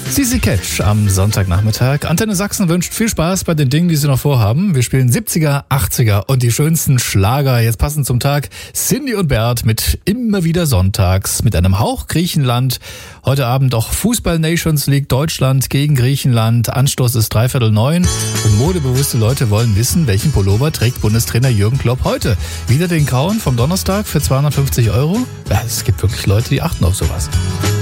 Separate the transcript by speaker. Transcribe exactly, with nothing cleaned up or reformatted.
Speaker 1: Sisi Catch am Sonntagnachmittag. Antenne Sachsen wünscht viel Spaß bei den Dingen, die sie noch vorhaben. Wir spielen siebziger, achtziger und die schönsten Schlager. Jetzt passend zum Tag Cindy und Bert mit Immer wieder sonntags mit einem Hauch Griechenland. Heute Abend auch Fußball Nations League Deutschland gegen Griechenland. Anstoß ist dreiviertel neun und modebewusste Leute wollen wissen, welchen Pullover trägt Bundestrainer Jürgen Klopp heute. Wieder den grauen vom Donnerstag für zweihundertfünfzig Euro? Ja, es gibt wirklich Leute, die achten auf sowas.